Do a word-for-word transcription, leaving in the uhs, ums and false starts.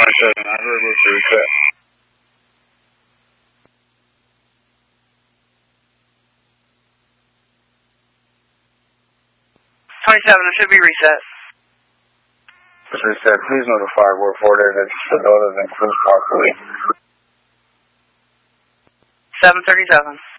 twenty-seven, I heard what's the reset. twenty-seven, it should be reset. It's reset. Please notify Ward four there that the dollars and cruise properly. seven thirty-seven.